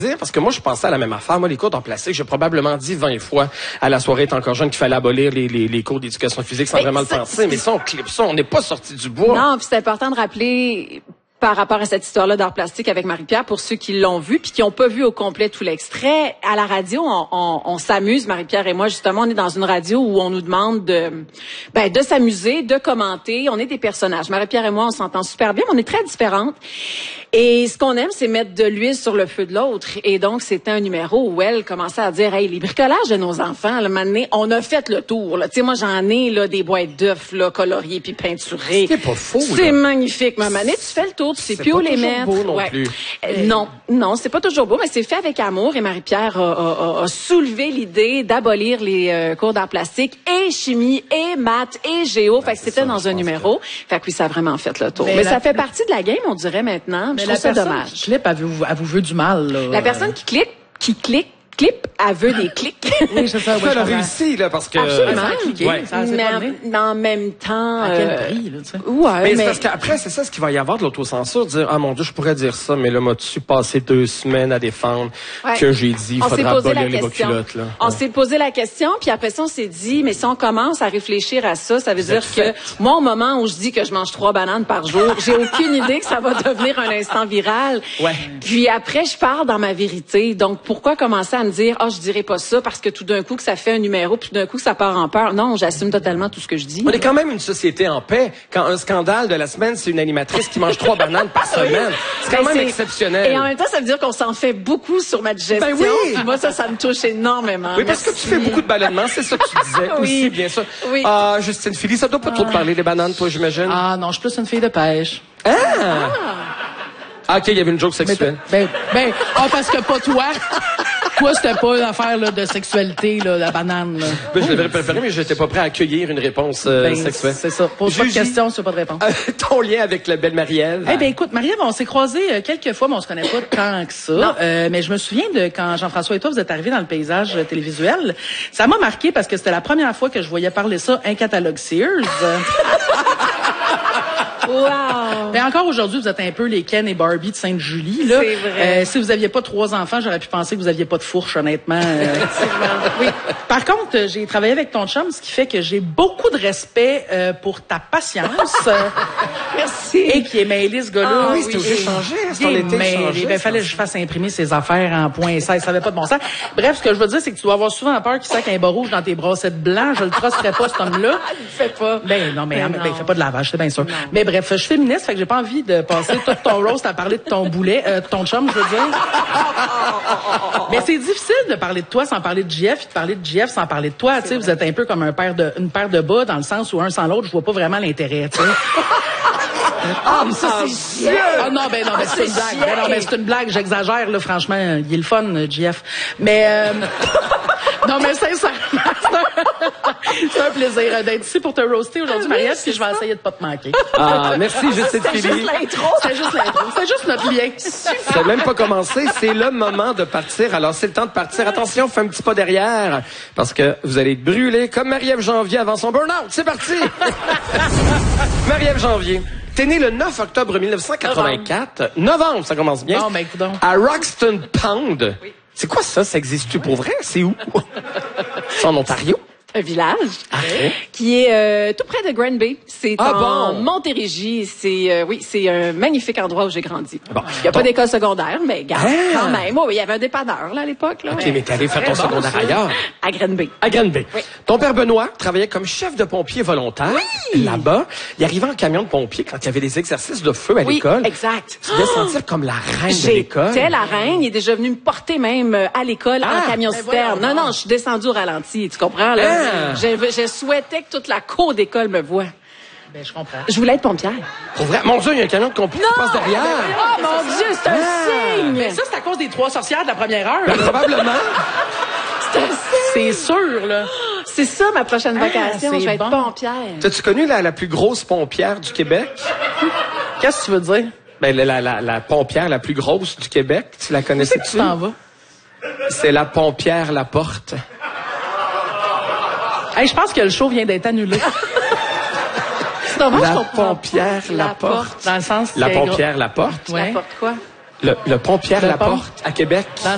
Parce que moi, je pensais à la même affaire. Moi, les cours d'art plastique, j'ai probablement dit 20 fois à la soirée T'es encore jeune qu'il fallait abolir les cours d'éducation physique sans vraiment le penser. Mais ça, on clip ça, on n'est pas sorti du bois. Non, puis c'est important de rappeler par rapport à cette histoire-là d'art plastique avec Marie-Pierre, pour ceux qui l'ont vu puis qui n'ont pas vu au complet tout l'extrait, à la radio, on s'amuse, Marie-Pierre et moi, justement, on est dans une radio où on nous demande de s'amuser, de commenter. On est des personnages. Marie-Pierre et moi, on s'entend super bien, mais on est très différentes. Et ce qu'on aime, c'est mettre de l'huile sur le feu de l'autre. Et donc, c'était un numéro où elle commençait à dire, hey, les bricolages de nos enfants, là, maintenant, on a fait le tour, là. Tu sais, moi, j'en ai, là, des boîtes d'œufs, là, coloriées puis peinturées. C'est pas faux, c'est magnifique, maman. Tu fais le tour, tu sais plus où les mettre. Beau non plus. Non, c'est pas toujours beau, mais c'est fait avec amour. Et Marie-Pierre a soulevé l'idée d'abolir les cours d'art plastique et chimie et maths et géo. Fait que c'était dans un numéro. Fait que oui, ça a vraiment fait le tour. Mais ça fait partie de la game, on dirait maintenant. Mais je trouve ça dommage. Qui clip, elle vous veut du mal, là. La personne qui clip, elle veut des clics. Oui, c'est ça. Elle a réussi, là, parce que... Absolument. Ouais. Mais en même temps... À quel prix, là, tu sais? Ouais, mais parce qu'après, c'est ça, ce qu'il va y avoir de l'autocensure, dire, ah mon Dieu, je pourrais dire ça, mais là, m'as-tu passé 2 semaines à défendre que j'ai dit, il faudra abolir les bas culottes, là. On s'est posé la question, puis après ça, on s'est dit, mais si on commence à réfléchir à ça, ça veut dire que moi, au moment où je dis que je mange 3 bananes par jour, j'ai aucune idée que ça va devenir un instant viral. Ouais. Puis après, je pars dans ma vérité. Donc, pourquoi commencer à me dire, je dirais pas ça parce que tout d'un coup que ça fait un numéro, puis tout d'un coup ça part en peur. Non, j'assume totalement tout ce que je dis. On est quand même une société en paix. Quand un scandale de la semaine, c'est une animatrice qui mange 3 bananes par semaine. C'est quand même exceptionnel. Et en même temps, ça veut dire qu'on s'en fait beaucoup sur ma digestion. Ben oui. Puis moi, ça me touche énormément. Oui, parce que tu fais beaucoup de ballonnements, c'est ça que tu disais aussi, bien sûr. Oui. Ah, Justine Philly, ça doit pas trop te parler des bananes, toi, j'imagine. Ah non, je suis plus une fille de pêche. Ah, OK, il y avait une joke sexuelle. Parce que pas toi. Toi, c'était pas une affaire là, de sexualité, là, la banane. Là. Ben, je l'avais préféré, mais j'étais pas prêt à accueillir une réponse sexuelle. C'est ça. Pose pas de questions, c'est pas de réponse. Ton lien avec la belle Marie-Ève? Eh bien, écoute, Marie-Ève, on s'est croisés quelques fois, mais on se connaît pas tant que ça. Mais je me souviens de quand Jean-François et toi, vous êtes arrivés dans le paysage télévisuel. Ça m'a marqué parce que c'était la première fois que je voyais parler ça, un catalogue Sears. Wow! Mais encore aujourd'hui, vous êtes un peu les Ken et Barbie de Sainte-Julie, là. C'est vrai. Si vous aviez pas 3 enfants, j'aurais pu penser que vous aviez pas de fourche, honnêtement. Oui. Par contre, j'ai travaillé avec ton chum, ce qui fait que j'ai beaucoup de respect pour ta patience. Merci. Et qui est mêlé, ce gars-là. Ah oui, c'était obligé de changer, c'est ton été changé. Il fallait que je fasse imprimer ses affaires en point 16. Ça avait pas de bon sens. Bref, ce que je veux dire, c'est que tu dois avoir souvent peur qu'il sac un bas rouge dans tes bracelets blancs. Je le trusterais pas, cet homme-là. Il fait pas. Non, mais il fait pas de lavage, c'est bien sûr. Non. Mais bref, je suis féministe, fait que j'ai pas envie de passer tout ton roast à parler de ton boulet, ton chum, je veux dire. Mais c'est difficile de parler de toi sans parler de JF, et de parler de JF sans parler de toi. Tu sais, vous êtes un peu comme une paire de bas, dans le sens où un sans l'autre, je vois pas vraiment l'intérêt, tu sais. Mais ça, c'est chiant. Non, c'est une blague. Non, mais c'est une blague, j'exagère, là, franchement. Il est le fun, JF. Mais, non, mais sincèrement, c'est un plaisir d'être ici pour te roaster aujourd'hui, Marie-Ève, puis je vais essayer de pas te manquer. Ah, merci, Justine Philly. C'était juste l'intro. C'est juste notre lien. Ça n'a même pas commencé. C'est le moment de partir. Alors, c'est le temps de partir. Attention, fais un petit pas derrière. Parce que vous allez être brûlés comme Marie-Ève Janvier avant son burn-out. C'est parti! Marie-Ève Janvier. T'es né le 9 octobre 1984. Novembre, ça commence bien. Non, mais écoute donc. À Roxton Pound. Oui. C'est quoi ça? Ça existe-tu pour vrai? C'est où? C'est en Ontario? Un village qui est tout près de Granby. C'est en Montérégie. C'est c'est un magnifique endroit où j'ai grandi. Bon. Il n'y a pas d'école secondaire, mais quand même. Oui, il y avait un dépanneur là à l'époque. OK, mais t'es allé faire ton secondaire ailleurs. À Granby. À Granby. Oui. Ton père Benoît travaillait comme chef de pompier volontaire là-bas. Il arrivait en camion de pompier quand il y avait des exercices de feu à l'école. Oui, exact. Tu devais sentir comme la reine de l'école. J'étais la reine. Il est déjà venu me porter même à l'école en camion citerne. Non, je suis descendue au ralenti. Tu comprends là? Je souhaitais que toute la cour d'école me voie. Ben, je comprends. Je voulais être pompière. Pour vrai? Mon Dieu, il y a un camion de pompier qui passe derrière. Oh mon Dieu, c'est un signe! Mais ça, c'est à cause des 3 sorcières de la première heure. Ben, probablement. C'est un signe! C'est sûr, là. C'est ça, ma prochaine vacation. Je vais être pompière. T'as-tu connu la plus grosse pompière du Québec? Qu'est-ce que tu veux dire? Ben, la pompière la plus grosse du Québec. Tu la connaissais-tu? Tu t'en vas? C'est la pompière Laporte. Hey, je pense que le show vient d'être annulé. La pompière Laporte. Dans le sens... La pompière Laporte? Ouais. Laporte quoi? Le pompière Laporte à Québec.